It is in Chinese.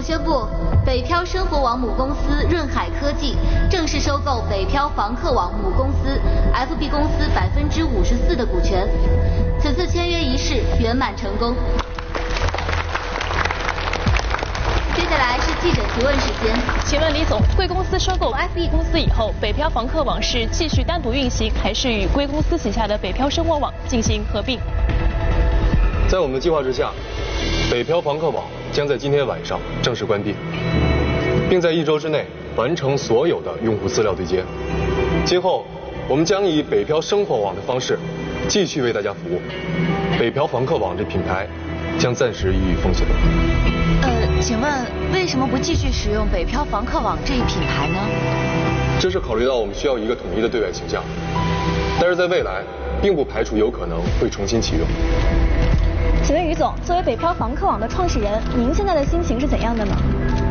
宣布，北漂生活网母公司润海科技正式收购北漂房客网母公司 FB 公司54%的股权。此次签约仪式圆满成功。接下来是记者提问时间。 请问李总，贵公司收购 FB 公司以后，北漂房客网是继续单独运行，还是与贵公司旗下的北漂生活网进行合并？ 在我们的计划之下，北漂房客网将在今天晚上正式关闭，并在1周之内完成所有的用户资料对接。今后我们将以北漂生活网的方式继续为大家服务。北漂房客网这品牌将暂时予以封存。 请问为什么不继续使用北漂房客网这一品牌呢？ 这是考虑到我们需要一个统一的对外形象，但是在未来并不排除有可能会重新启用。 请问于总，作为北漂房客网的创始人，您现在的心情是怎样的呢？